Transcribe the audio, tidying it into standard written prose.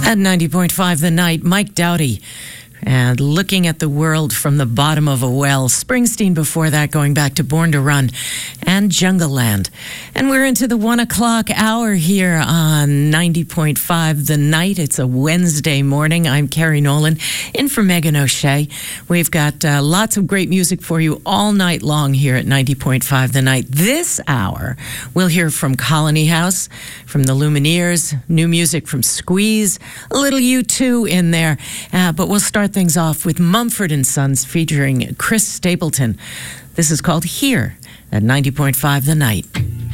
At 90.5 The Night, Mike Doughty. And looking at the world from the bottom of a well. Springsteen before that, going back to Born to Run and Jungle Land. And we're into the 1 o'clock hour here on 90.5 The Night. It's a Wednesday morning. I'm Carrie Nolan, in for Megan O'Shea. We've got lots of great music for you all night long here at 90.5 The Night. This hour, we'll hear from Colony House, from the Lumineers, new music from Squeeze, a little U2 in there. But we'll start things off with Mumford & Sons featuring Chris Stapleton. This is called Here at 90.5 The Night.